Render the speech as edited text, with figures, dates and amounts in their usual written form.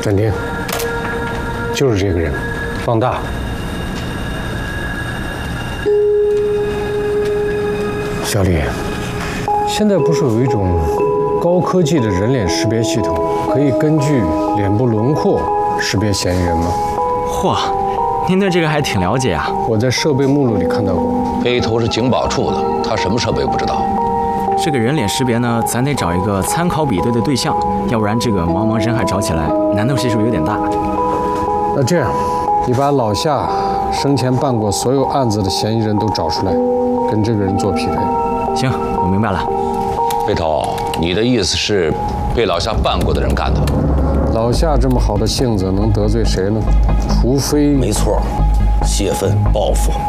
暂停，就是这个人，放大。小李，现在不是有一种高科技的人脸识别系统，可以根据脸部轮廓识别嫌疑人吗？ 嚯，您对这个还挺了解啊！ 我在设备目录里看到过。 黑头是警保处的，他什么设备不知道？ 这个人脸识别呢，咱得找一个参考比对的对象，要不然这个茫茫人海找起来，难度系数有点大。 那这样，你把老夏生前办过所有案子的嫌疑人都找出来，跟这个人做匹配。 行，我明白了。 黑头，你的意思是被老夏办过的人干的？ 老夏这么好的性子，能得罪谁呢？除非…… 没错，泄愤报复。